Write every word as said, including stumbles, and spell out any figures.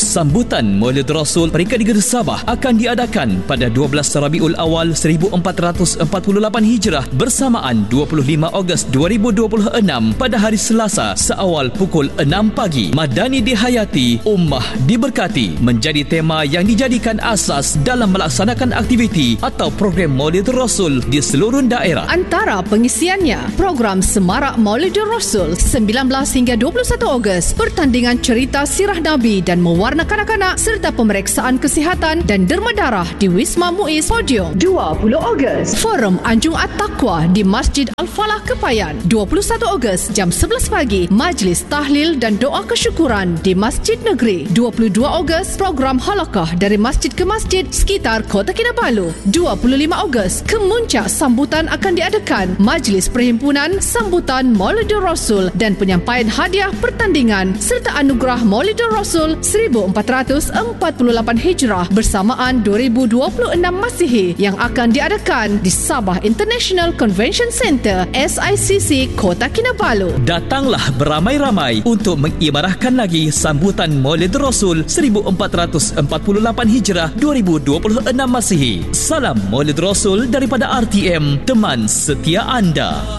Sambutan Maulid Rasul peringkat Negeri Sabah akan diadakan pada dua belas Rabiul Awal seribu empat ratus empat puluh lapan Hijrah bersamaan dua puluh lima Ogos dua ribu dua puluh enam pada hari Selasa seawal pukul enam pagi. Madani dihayati, ummah diberkati menjadi tema yang dijadikan asas dalam melaksanakan aktiviti atau program Maulid Rasul di seluruh daerah. Antara pengisiannya, program Semarak Maulid Rasul sembilan belas hingga dua puluh satu Ogos, pertandingan cerita sirah Nabi dan mewarna kanak-kanak serta pemeriksaan kesihatan dan derma darah di Wisma Muiz Podium. dua puluh Ogos, Forum Anjung At-Taqwa di Masjid Al-Falah Kepayan. dua puluh satu Ogos jam sebelas pagi, majlis tahlil dan doa kesyukuran di Masjid Negeri. dua puluh dua Ogos, program halakah dari masjid ke masjid sekitar Kota Kinabalu. dua puluh lima Ogos, kemuncak sambutan akan diadakan majlis perhimpunan sambutan Maulid Rasul dan penyampaian hadiah pertandingan serta anugerah Maulid Rasul seribu empat ratus empat puluh lapan Hijrah bersamaan dua ribu dua puluh enam Masihi yang akan diadakan di Sabah International Convention Centre S I C C Kota Kinabalu. Datanglah beramai-ramai untuk mengibarahkan lagi sambutan Maulid Rasul seribu empat ratus empat puluh lapan Hijrah dua ribu dua puluh enam Masihi. Salam Maulid Rasul daripada R T M, teman setia anda.